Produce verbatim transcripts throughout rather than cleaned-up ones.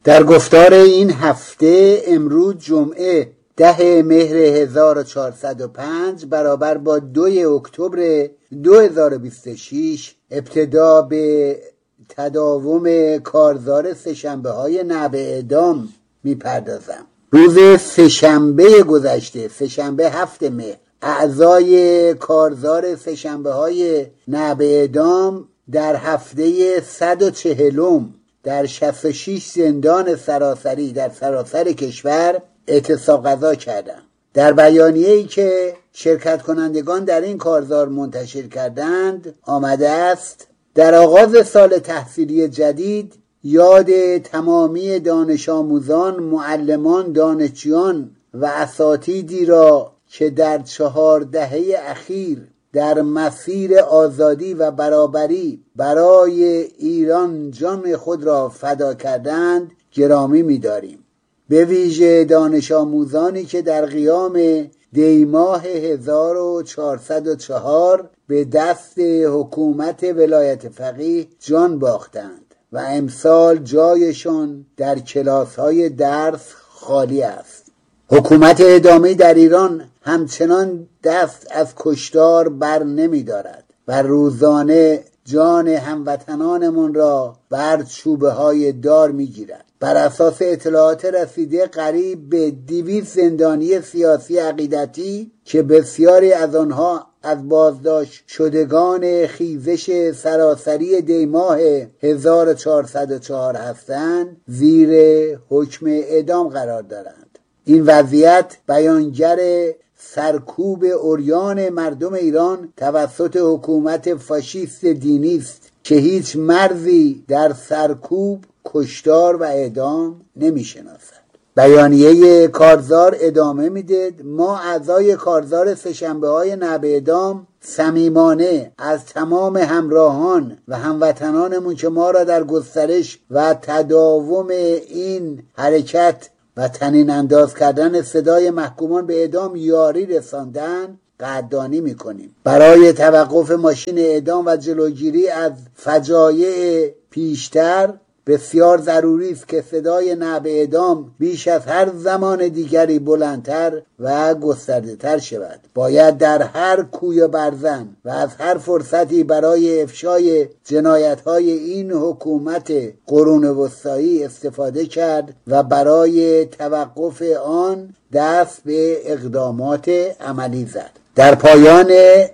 در گفتار این هفته امروز جمعه ده مهر هزار و چهارصد و پنج برابر با دوی اکتبر دو هزار و بیست و شش ابتدا به تداوم کارزار سه‌شنبه های نوع اعدام میپردازم. روز سه‌شنبه گذشته، سه‌شنبه هفت مهر، اعضای کارزار سه‌شنبه های نوع اعدام در هفته صد و چهلم در شصت و شش زندان سراسری در سراسر کشور اعتصاب قضا کردند. در بیانیه‌ای که شرکت کنندگان در این کارزار منتشر کردند آمده است: در آغاز سال تحصیلی جدید یاد تمامی دانش آموزان، معلمان، دانشجویان و اساتیدی را که در چهار دهه اخیر در مسیر آزادی و برابری برای ایران جان خود را فدا کردند گرامی می‌داریم. به ویژه دانش آموزانی که در قیام دیماه هزار و چهارصد و چهار به دست حکومت ولایت فقیه جان باختند و امسال جایشان در کلاس‌های درس خالی است. حکومت ادامه‌ای در ایران همچنان دست از کشتار بر نمی دارد و روزانه جان هموطنانمان را بر چوبه های دار می گیرد. بر اساس اطلاعات رسیده قریب به دویست زندانی سیاسی عقیدتی که بسیاری از آنها از بازداشت شدگان خیزش سراسری دیماه هزار و چهارصد و چهار هستند زیر حکم اعدام قرار دارند. این وضعیت بیانگر سرکوب عریان مردم ایران توسط حکومت فاشیست دینی است که هیچ مرزی در سرکوب، کشتار و اعدام نمی‌شناسد. بیانیه کارزار ادامه میده: ما اعضای کارزار سه‌شنبه‌های نوع اعدام صمیمانه از تمام همراهان و هموطنانمون که ما را در گسترش و تداوم این حرکت و طنین انداز کردن صدای محکومان به اعدام یاری رساندن قدردانی میکنیم. برای توقف ماشین اعدام و جلوگیری از فجایع پیشتر بسیار ضروری است که صدای نوع اعدام بیش از هر زمان دیگری بلندتر و گسترده تر شود. باید در هر کوی و برزن و از هر فرصتی برای افشای جنایت‌های این حکومت قرون وسطایی استفاده کرد و برای توقف آن دست به اقدامات عملی زد. در پایان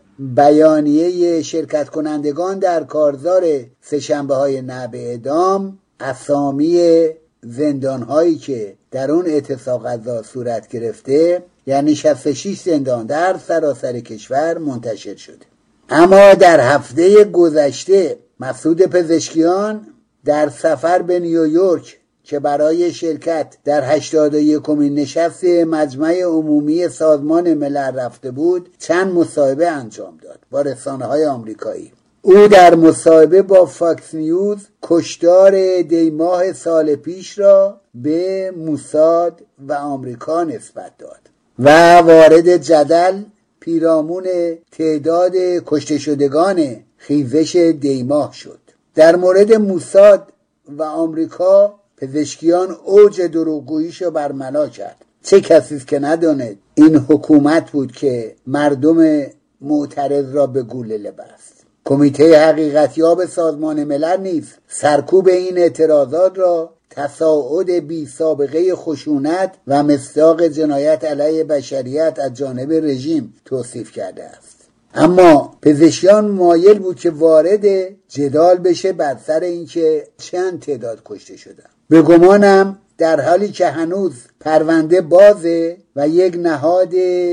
بیانیه شرکت کنندگان در کارزار سه‌شنبه های نوع اعدام اسامی زندان هایی که در اون اعتصاب قضا صورت گرفته، یعنی شصت و شش زندان در سراسر کشور منتشر شده. اما در هفته گذشته مسعود پزشکیان در سفر به نیویورک که برای شرکت در هشتاد و یکمین نشست مجمع عمومی سازمان ملل رفته بود چند مصاحبه انجام داد با رسانه‌های آمریکایی. او در مصاحبه با فاکس نیوز کشتار دیماه سال پیش را به موساد و آمریکا نسبت داد و وارد جدل پیرامون تعداد کشته شدگان خیزش دیماه شد. در مورد موساد و آمریکا پزشکیان اوج دروغگوییشو برملا کرد. چه کسی که نداند این حکومت بود که مردم معترض را به گوله بست. کمیته حقیقتیاب سازمان ملل نیز سرکوب این اعتراضات را تصاعد بی سابقه خشونت و مصداق جنایت علیه بشریت از جانب رژیم توصیف کرده است. اما پزشکیان مایل بود که وارد جدال بشه بر سر اینکه چند تعداد کشته شدن. به گمانم در حالی که هنوز پرونده بازه و یک نهاد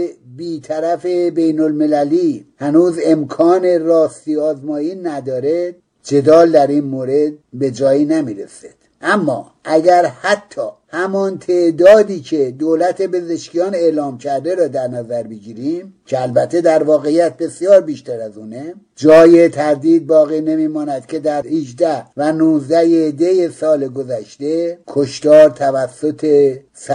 بی‌طرف بین المللی هنوز امکان راستی آزمایی نداره، جدال در این مورد به جایی نمیرسه. اما اگر حتی همان تعدادی که دولت پزشکیان اعلام کرده را در نظر بگیریم که البته در واقعیت بسیار بیشتر از اونه، جای تردید باقی نمیماند که در هجده و نوزده دی سال گذشته کشتار توسط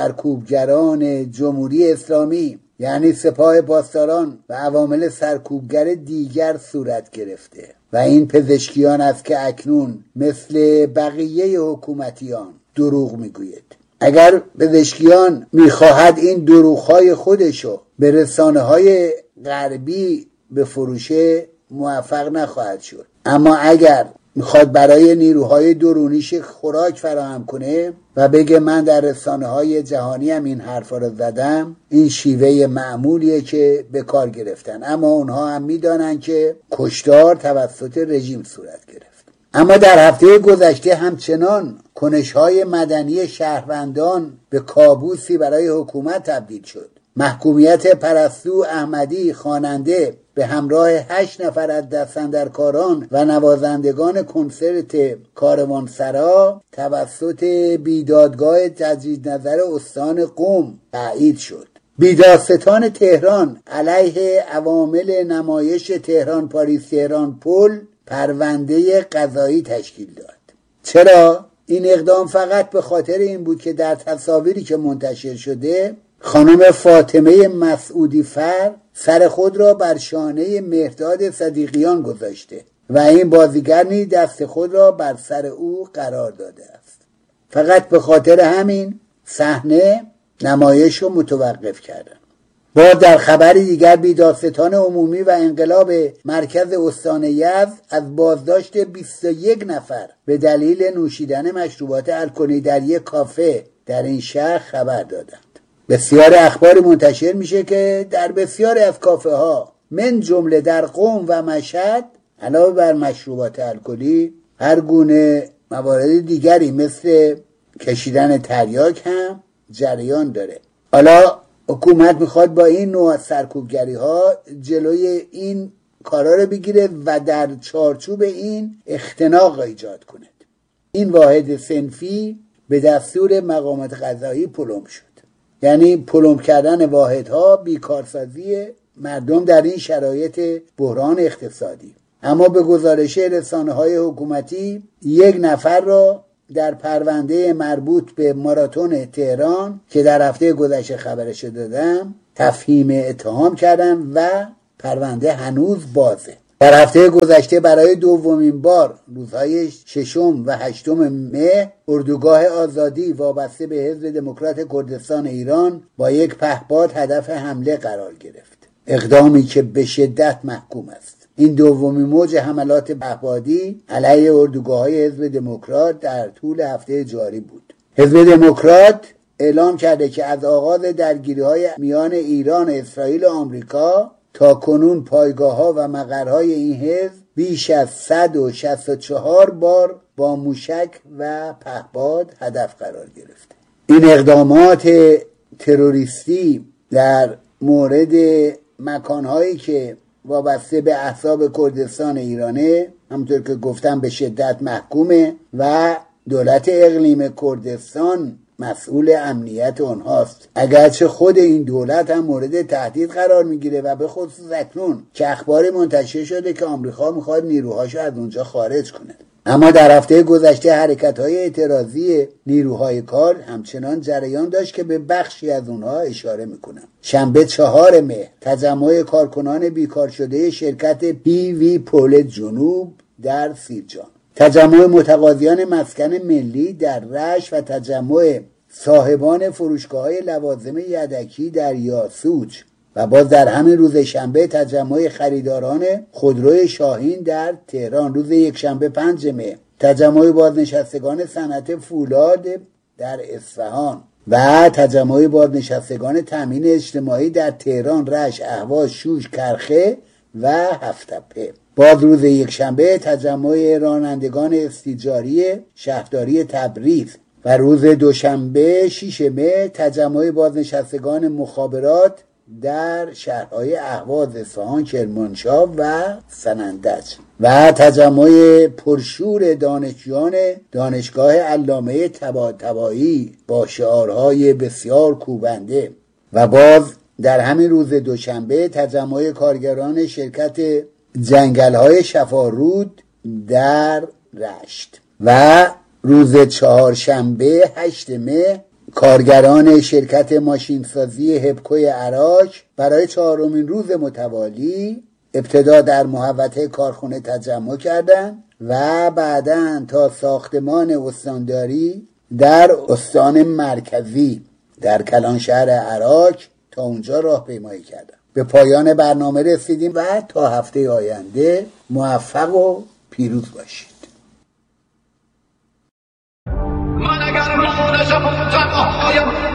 سرکوبگران جمهوری اسلامی یعنی سپاه پاسداران و عوامل سرکوبگر دیگر صورت گرفته و این پزشکیان است که اکنون مثل بقیه حکومتیان دروغ میگوید. اگر پزشکیان میخواهد این دروغهای خودشو به رسانه های غربی بفروشه موفق نخواهد شد، اما اگر میخواد برای نیروهای درونیش خوراک فراهم کنه و بگه من در رسانه های جهانی هم این حرفا رو زدم، این شیوه معمولیه که به کار گرفتن، اما اونها هم میدانن که کشتار توسط رژیم صورت گرفت. اما در هفته گذشته همچنان کنش‌های مدنی شهروندان به کابوسی برای حکومت تبدیل شد. محکومیت پرستو احمدی خواننده به همراه هشت نفر از دستاندرکاران و نوازندگان کنسرت کاروانسرا توسط بیدادگاه تجدید نظر استان قم تایید شد. بیدادستان تهران علیه عوامل نمایش تهران پاریس تهران پل پرونده قضایی تشکیل داد. چرا؟ این اقدام فقط به خاطر این بود که در تصاویری که منتشر شده خانم فاطمه مسعودی فر سر خود را بر شانه مهرداد صدیقیان گذاشته و این بازیگر نیز دست خود را بر سر او قرار داده است. فقط به خاطر همین صحنه نمایش رو متوقف کردن. باز در خبر دیگر بیدادستان عمومی و انقلاب مرکز استان یزد از بازداشت بیست و یک نفر به دلیل نوشیدن مشروبات الکلی در یک کافه در این شهر خبر دادند. بسیار اخباری منتشر میشه که در بسیاری از کافه ها من جمله در قم و مشهد علاوه بر مشروبات الکلی هر گونه موارد دیگری مثل کشیدن تریاک هم جریان داره. حالا حکومت میخواد با این نوع سرکوبگری ها جلوی این کارا رو بگیره و در چارچوب این اختناق ایجاد کنه. این واحد صنفی به دستور مقامات قضایی پلم شد، یعنی پلم کردن واحدها، بیکارسازی مردم در این شرایط بحران اقتصادی. اما به گزارش رسانه های حکومتی یک نفر را در پرونده مربوط به ماراتون تهران که در هفته گذشته خبرش دادم تفهیم اتهام کردن و پرونده هنوز بازه. در هفته گذشته برای دومین بار روزهای ششم و هشتم مه اردوگاه آزادی وابسته به حزب دموکرات کردستان ایران با یک پهپاد هدف حمله قرار گرفت، اقدامی که به شدت محکوم است. این دومین موج حملات پهپادی علیه اردوگاه‌های حزب دموکرات در طول هفته جاری بود. حزب دموکرات اعلام کرده که از آغاز درگیری‌های میان ایران، اسرائیل و آمریکا تا کنون پایگاه‌ها و مقرهای این حزب بیش از صد و شصت و چهار بار با موشک و پهپاد هدف قرار گرفته. این اقدامات تروریستی در مورد مکان‌هایی که وابسته به احزاب کردستان ایرانه همونطور که گفتم به شدت محکومه و دولت اقلیم کردستان مسئول امنیت اونهاست، اگرچه خود این دولت هم مورد تهدید قرار میگیره و به خصوص اکنون که اخباری منتشر شده که آمریکا میخواد نیروهاشو از اونجا خارج کنه. اما در هفته گذشته حرکت‌های اعتراضی نیروهای کار همچنان جریان داشت که به بخشی از اونها اشاره میکنم. شنبه چهار مه تجمع کارکنان بیکار شده شرکت پی وی پول جنوب در سیرجان، تجمع متقاضیان مسکن ملی در رشت و تجمع صاحبان فروشگاه‌های لوازم یدکی در یاسوج و باز در همین روز شنبه تجمع خریداران خودروی شاهین در تهران. روز یکشنبه پنج مه تجمع بازنشستگان صنعت فولاد در اصفهان و تجمع بازنشستگان تامین اجتماعی در تهران، رشت، اهواز، شوش، کرخه و هفت‌تپه. باز روز یکشنبه تجمع رانندگان استیجاری شهرداری تبریز و روز دوشنبه شش مه تجمع بازنشستگان مخابرات در شهرهای اهواز، اصفهان، کرمانشاه و سنندج و تجمع پرشور دانشجویان دانشگاه علامه طباطبایی با شعارهای بسیار کوبنده. و باز در همین روز دوشنبه تجمع کارگران شرکت جنگل‌های شفارود در رشت و روز چهارشنبه هشت مه کارگران شرکت ماشینسازی هبکوی عراق برای چهارمین روز متوالی ابتدا در محوطه کارخانه تجمع کردند و بعداً تا ساختمان استانداری در استان مرکزی در کلان شهر عراق تا اونجا راهپیمایی کردم. به پایان برنامه رسیدیم و تا هفته آینده موفق و پیروز باشید. من اگر